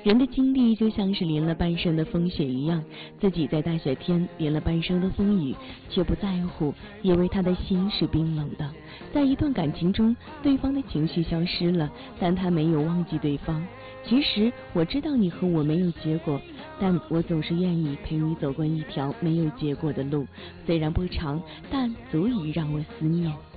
人的经历就像是淋了半生的风雪一样，自己在大雪天淋了半生的风雨，却不在乎，因为他的心是冰冷的。在一段感情中，对方的情绪消失了，但他没有忘记对方。其实我知道你和我没有结果，但我总是愿意陪你走过一条没有结果的路，虽然不长，但足以让我思念。